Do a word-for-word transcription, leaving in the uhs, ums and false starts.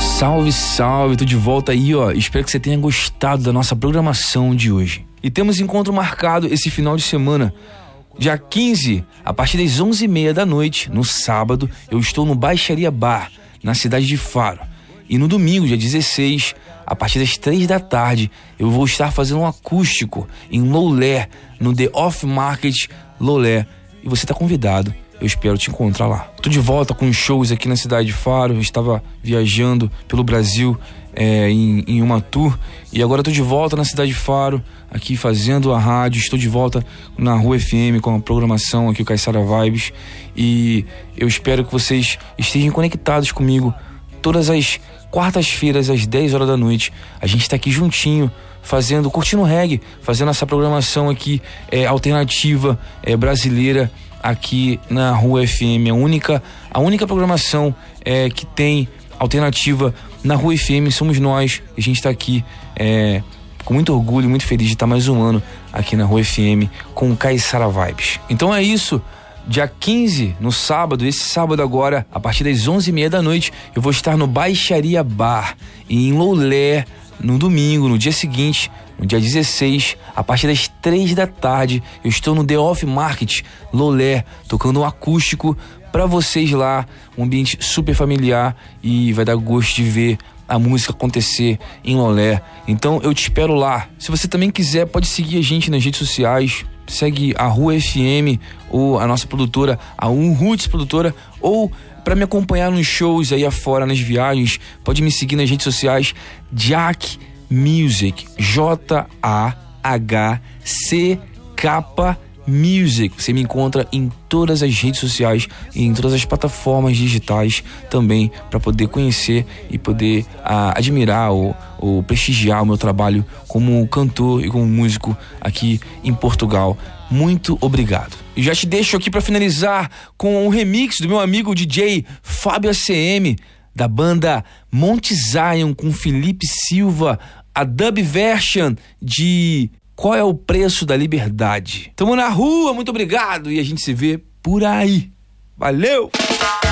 Salve, salve, tô de volta aí, ó. Espero que você tenha gostado da nossa programação de hoje. E temos encontro marcado esse final de semana. Dia quinze, a partir das onze e meia da noite, no sábado, eu estou no Baixaria Bar, na cidade de Faro. E no domingo, dia dezesseis, a partir das três da tarde, eu vou estar fazendo um acústico em Lolé, no The Off Market Lolé. E você tá convidado. Eu espero te encontrar lá. Tô de volta com shows aqui na cidade de Faro. Eu estava viajando pelo Brasil é, em, em uma tour. E agora tô de volta na cidade de Faro, aqui fazendo a rádio. Estou de volta na Rua F M com a programação aqui, o Caiçara Vibes. E eu espero que vocês estejam conectados comigo todas as quartas-feiras, às dez horas da noite. A gente tá aqui juntinho, fazendo, curtindo reggae, fazendo essa programação aqui é, alternativa, é, brasileira, aqui na Rua F M, a única, a única programação é, que tem alternativa na Rua F M somos nós. A gente está aqui é, com muito orgulho, muito feliz de estar mais um ano aqui na Rua F M com o Caiçara Vibes. Então é isso, dia quinze, no sábado, esse sábado agora, a partir das onze e meia da noite, eu vou estar no Baixaria Bar, em Lolé. No domingo, no dia seguinte, no dia dezesseis, a partir das três da tarde, eu estou no The Off Market Lolé, tocando um acústico pra vocês lá, um ambiente super familiar, e vai dar gosto de ver a música acontecer em Lolé. Então eu te espero lá. Se você também quiser, pode seguir a gente nas redes sociais. Segue a Rua F M ou a nossa produtora, a Unroots Produtora, ou para me acompanhar nos shows aí afora, nas viagens, pode me seguir nas redes sociais, Jack Music, J A H C K Music. Você me encontra em todas as redes sociais e em todas as plataformas digitais também, para poder conhecer e poder ah, admirar ou, ou prestigiar o meu trabalho como cantor e como músico aqui em Portugal. Muito obrigado. E já te deixo aqui para finalizar com um remix do meu amigo D J Fábio A C M, da banda Monte Zion, com Felipe Silva, a dub version de Qual é o Preço da Liberdade. Tamo na rua, muito obrigado, e a gente se vê por aí. Valeu!